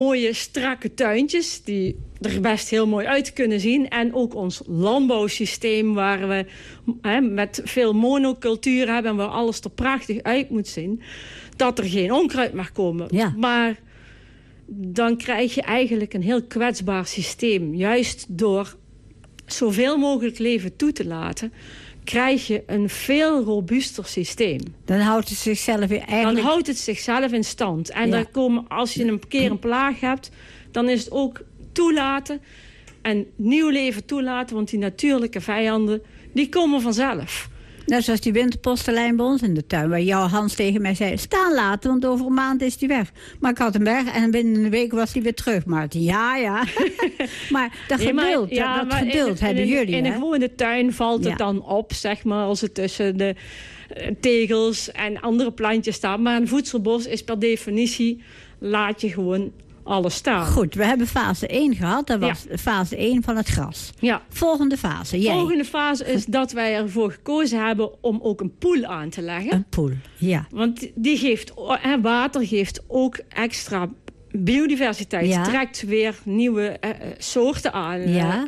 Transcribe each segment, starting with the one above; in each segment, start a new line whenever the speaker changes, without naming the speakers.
mooie, strakke tuintjes die er best heel mooi uit kunnen zien. En ook ons landbouwsysteem waar we met veel monocultuur hebben en waar alles er prachtig uit moet zien. Dat er geen onkruid mag komen.
Ja.
Maar dan krijg je eigenlijk een heel kwetsbaar systeem. Juist door zoveel mogelijk leven toe te laten, krijg je een veel robuuster systeem.
Dan houdt het zichzelf eigenlijk...
Dan houdt het zichzelf in stand. En
Ja.
als je een keer een plaag hebt, dan is het ook toelaten en nieuw leven toelaten, want die natuurlijke vijanden, die komen vanzelf.
Net zoals die winterpostelijn bij ons in de tuin, waar jouw Hans tegen mij zei, staan laten, want over een maand is die weg. Maar ik had hem weg en binnen een week was hij weer terug, Martin. Ja. Maar dat geduld, geduld hebben jullie.
In een gewone tuin valt het dan op, zeg maar, als het tussen de tegels en andere plantjes staat. Maar een voedselbos is per definitie, laat je gewoon alles staan.
Goed, we hebben fase 1 gehad. Dat was fase 1 van het gras.
Ja.
Volgende fase,
De
jij.
volgende fase is dat wij ervoor gekozen hebben om ook een poel aan te leggen.
Een poel, ja.
Want die geeft, water geeft ook extra biodiversiteit.
Ja.
Trekt weer nieuwe soorten aan.
Ja.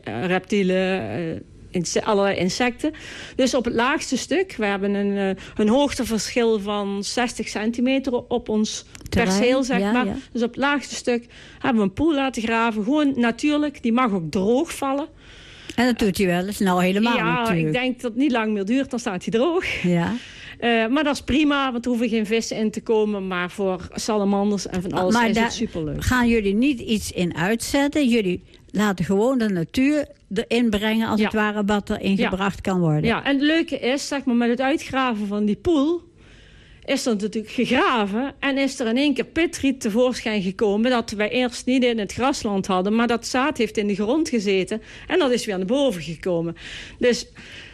Reptielen, allerlei insecten. Dus op het laagste stuk, we hebben een hoogteverschil van 60 centimeter op ons perceel, zeg maar. Ja. Dus op het laagste stuk hebben we een poel laten graven. Gewoon natuurlijk, die mag ook droog vallen.
En dat doet hij wel eens, nou helemaal natuurlijk.
Ja, ik denk dat het niet lang meer duurt, dan staat hij droog.
Ja.
Maar dat is prima, want er hoeven geen vissen in te komen. Maar voor salamanders en van alles is het superleuk.
Gaan jullie niet iets in uitzetten? Jullie laten gewoon de natuur erin brengen, als het ware, wat erin gebracht kan worden. Ja,
en het leuke is, zeg maar, met het uitgraven van die poel is er natuurlijk gegraven en is er in één keer pitriet tevoorschijn gekomen dat wij eerst niet in het grasland hadden, maar dat zaad heeft in de grond gezeten en dat is weer naar boven gekomen. Dus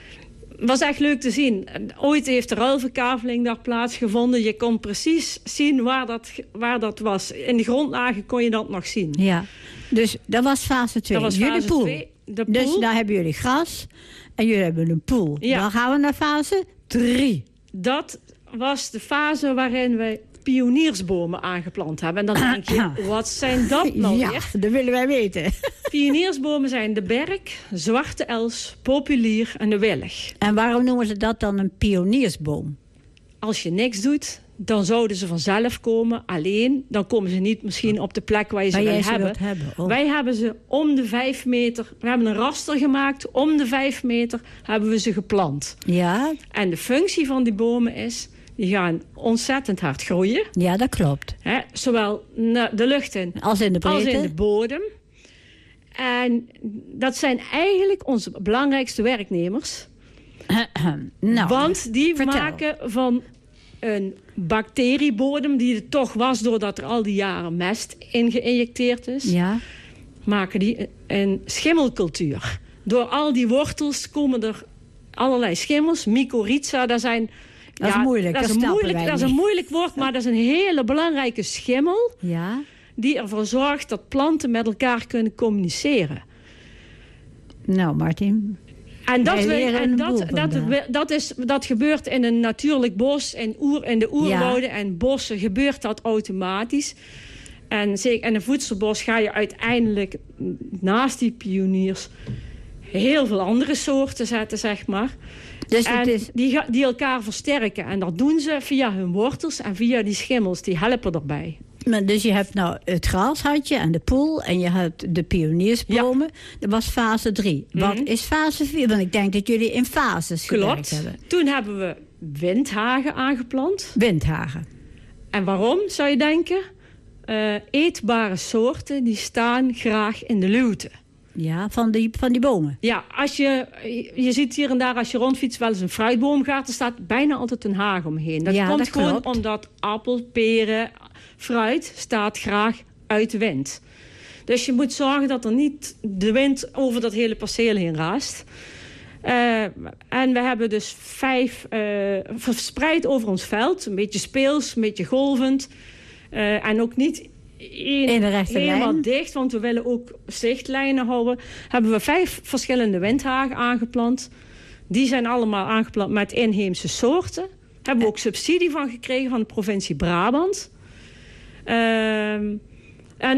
was echt leuk te zien. Ooit heeft de ruilverkaveling daar plaatsgevonden. Je kon precies zien waar dat was. In de grondlagen kon je dat nog zien.
Ja, dus dat was fase 2.
Dat was
jullie
fase
poel.
2.
Dus daar hebben jullie gras en jullie hebben een poel.
Ja.
Dan gaan we naar fase 3.
Dat was de fase waarin wij pioniersbomen aangeplant hebben. En dan denk je, wat zijn dat nou weer?
Ja, dat willen wij weten.
Pioniersbomen zijn de berk, zwarte els, populier en de willig.
En waarom noemen ze dat dan een pioniersboom?
Als je niks doet, dan zouden ze vanzelf komen. Alleen, dan komen ze niet misschien op de plek waar je ze wil hebben.
Oh.
Wij hebben ze om de 5 meter... We hebben een raster gemaakt. Om de 5 meter hebben we ze geplant.
Ja.
En de functie van die bomen is, die gaan ontzettend hard groeien.
Ja, dat klopt.
Zowel de lucht in
als in de breedte.
Als in de bodem. En dat zijn eigenlijk onze belangrijkste werknemers.
Nou,
want die maken van een bacteriebodem, die er toch was doordat er al die jaren mest in geïnjecteerd is, maken die een schimmelcultuur. Door al die wortels komen er allerlei schimmels. Mycorrhiza, dat zijn...
Dat is moeilijk,
dat is een moeilijk woord, maar dat is een hele belangrijke schimmel die ervoor zorgt dat planten met elkaar kunnen communiceren.
Nou, Martin...
En dat gebeurt in een natuurlijk bos, in de oerwouden en bossen gebeurt dat automatisch. En zeker in een voedselbos ga je uiteindelijk naast die pioniers heel veel andere soorten zetten, zeg maar. Dus die elkaar versterken. En dat doen ze via hun wortels en via die schimmels. Die helpen erbij.
Dus je hebt nou het gras had je en de poel en je hebt de pioniersbomen. Ja. Dat was fase 3. Wat is fase 4? Want ik denk dat jullie in fases gewerkt hebben.
Toen hebben we windhagen aangeplant.
Windhagen.
En waarom, zou je denken? Eetbare soorten die staan graag in de luwte.
Ja, van die bomen.
Ja, je ziet hier en daar als je rondfietst wel eens een fruitboom gaat. Er staat bijna altijd een haag omheen. Dat komt gewoon omdat appel, peren, fruit staat graag uit de wind. Dus je moet zorgen dat er niet de wind over dat hele perceel heen raast. En we hebben dus 5 verspreid over ons veld. Een beetje speels, een beetje golvend. En ook niet helemaal dicht, want we willen ook zichtlijnen houden. Hebben we 5 verschillende windhagen aangeplant. Die zijn allemaal aangeplant met inheemse soorten. Hebben we ook subsidie van gekregen van de provincie Brabant.